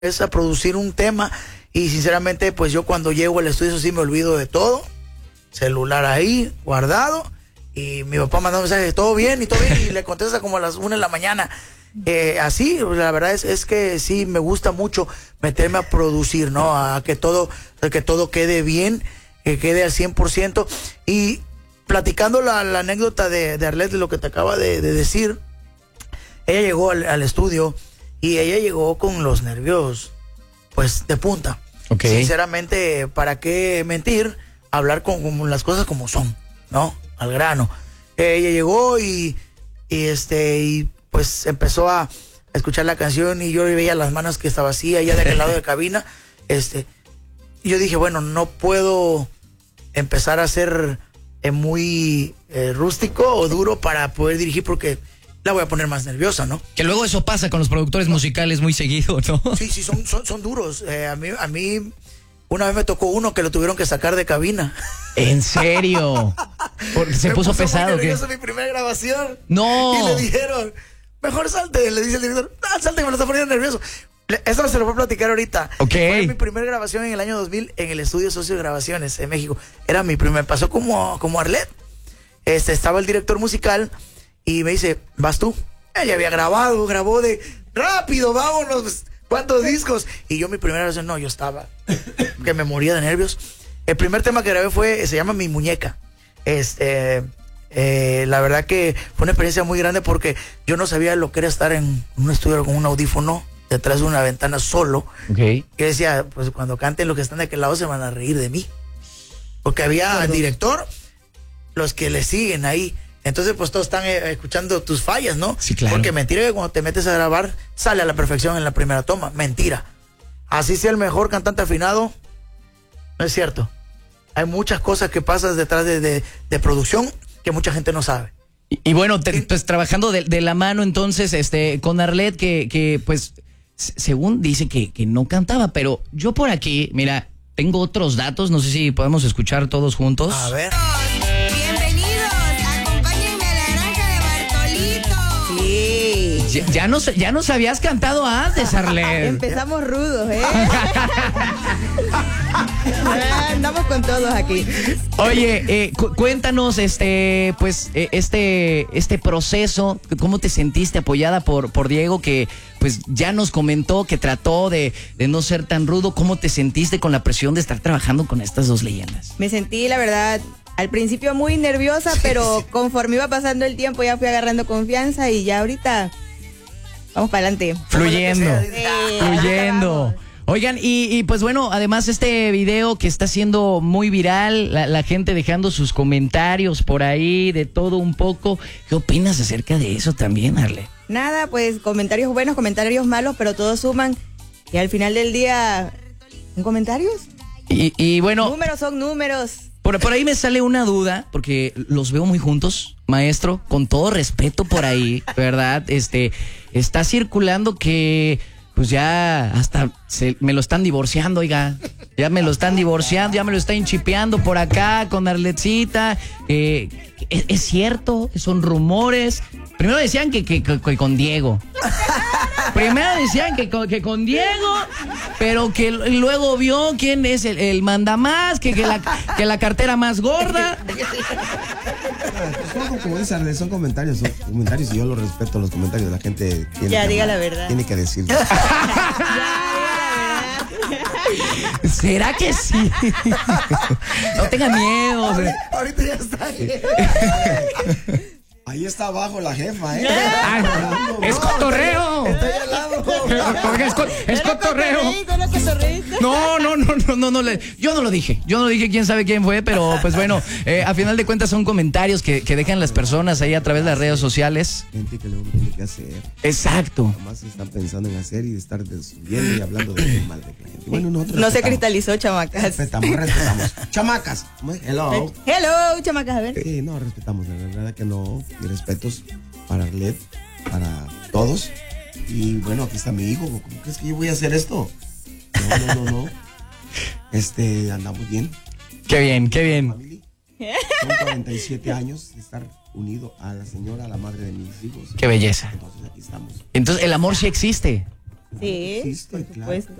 es a producir un tema y sinceramente pues yo cuando llego al estudio eso sí me olvido de todo, celular ahí guardado y mi papá mandó un mensaje, todo bien y le contesta como a las 1 de la mañana. Así, la verdad es que sí me gusta mucho meterme a producir, ¿no? A que todo quede bien, que quede al 100%. Y platicando la anécdota de Arlette, de lo que te acaba de decir, ella llegó al estudio y ella llegó con los nervios, pues, de punta. Okay. Sinceramente, ¿para qué mentir? Hablar con las cosas como son, ¿no? Al grano. Ella llegó y pues empezó a escuchar la canción y yo veía las manos que estaba así, allá de aquel lado de cabina. Y yo dije, bueno, no puedo empezar a ser muy rústico o duro para poder dirigir porque la voy a poner más nerviosa, ¿no? Que luego eso pasa con los productores musicales muy seguido, ¿no? Sí, son duros. A mí una vez me tocó uno que lo tuvieron que sacar de cabina. ¿En serio? Porque se puso pesado. ¿Qué? Mi primera grabación. No. Y le dijeron, mejor salte. Le dice el director, salte, me lo está poniendo nervioso. Eso se lo voy a platicar ahorita. Ok. Fue mi primera grabación en el año 2000 en el estudio Socio de Grabaciones en México. Era mi primer, pasó como Arlette. Estaba el director musical y me dice, ¿vas tú? Ella había grabó de rápido, vámonos. ¿Cuántos discos? Y yo mi primera vez, no, yo estaba que me moría de nervios. El primer tema que grabé se llama Mi Muñeca. La verdad que fue una experiencia muy grande porque yo no sabía lo que era estar en un estudio con un audífono detrás de una ventana solo. Okay. Que decía, pues cuando canten los que están de aquel lado se van a reír de mí. Porque había director, los que le siguen ahí. Entonces, pues todos están escuchando tus fallas, ¿no? Sí, claro. Porque mentira que cuando te metes a grabar, sale a la perfección en la primera toma. Mentira. Así sea el mejor cantante afinado, no es cierto. Hay muchas cosas que pasan detrás de producción que mucha gente no sabe. Y bueno, pues trabajando de la mano entonces, con Arlette, que pues, según dice que no cantaba, pero yo por aquí, mira, tengo otros datos, no sé si podemos escuchar todos juntos. A ver. Ya nos habías cantado antes, Arlette. Empezamos rudos, ¿eh? Andamos con todos aquí. Oye, cuéntanos, este proceso, ¿cómo te sentiste apoyada por Diego, que pues ya nos comentó que trató de no ser tan rudo? ¿Cómo te sentiste con la presión de estar trabajando con estas dos leyendas? Me sentí, la verdad, al principio muy nerviosa, pero conforme iba pasando el tiempo ya fui agarrando confianza y ya ahorita vamos para adelante. Fluyendo. Oigan, y pues bueno, además este video que está siendo muy viral, la gente dejando sus comentarios por ahí, de todo un poco. ¿Qué opinas acerca de eso también, Arlette? Nada, pues comentarios buenos, comentarios malos, pero todos suman. Y al final del día, ¿son comentarios? Y bueno... Números son números. Por ahí me sale una duda, porque los veo muy juntos, maestro, con todo respeto por ahí, ¿verdad? Está circulando que pues ya hasta me lo están divorciando, oiga. Ya me lo están divorciando, ya me lo están chipeando por acá con Arletcita. ¿Es cierto? ¿Son rumores? Primero decían que con Diego. Primero decían que con Diego, pero que luego vio quién es el mandamás, que la cartera más gorda. Como dice Arlette, son comentarios y yo los respeto, los comentarios de la gente. Ya, diga la verdad. Tiene que decir. ¿Será que sí? No tenga miedo. Ahorita ya está ahí. Ahí está abajo la jefa, ¿eh? Ay, es cotorreo. Está ahí al lado. Es cotorreo. No. Yo no lo dije. Quién sabe quién fue, pero pues bueno, a final de cuentas son comentarios que dejan las personas ahí a través de las redes sociales. Gente que luego tiene que hacer. Exacto. Además están pensando en hacer y estar subiendo y hablando de mal de la gente. Bueno, no se cristalizó, chamacas. Respetamos. Chamacas. Hello. Hello, chamacas, a ver. Sí, no, respetamos, la verdad que no. Y respetos para Arlette, para todos. Y bueno, aquí está mi hijo. ¿Cómo crees que yo voy a hacer esto? No. Andamos bien. Qué bien. Family. Son 47 años de estar unido a la señora, a la madre de mis hijos. Qué belleza. Entonces aquí estamos. Entonces el amor sí existe. Sí, Existe, por claro. supuesto.